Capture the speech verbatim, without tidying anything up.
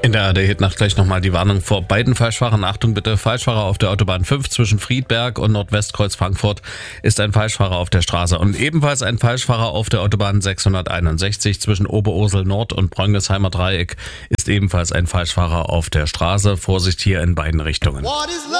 In der A R D-Hitnacht gleich nochmal die Warnung vor beiden Falschfahrern. Achtung bitte, Falschfahrer auf der Autobahn fünf zwischen Friedberg und Nordwestkreuz Frankfurt ist ein Falschfahrer auf der Straße. Und ebenfalls ein Falschfahrer auf der Autobahn sechshunderteinundsechzig zwischen Oberursel Nord und Brönniesheimer Dreieck ist ebenfalls ein Falschfahrer auf der Straße. Vorsicht hier in beiden Richtungen.